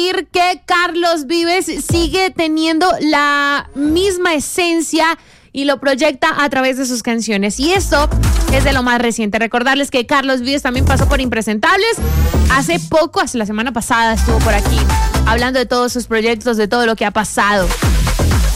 decir que Carlos Vives sigue teniendo la misma esencia y lo proyecta a través de sus canciones. Y esto es de lo más reciente. Recordarles que Carlos Vives también pasó por Impresentables. Hace poco, hace la semana pasada, estuvo por aquí hablando de todos sus proyectos, de todo lo que ha pasado.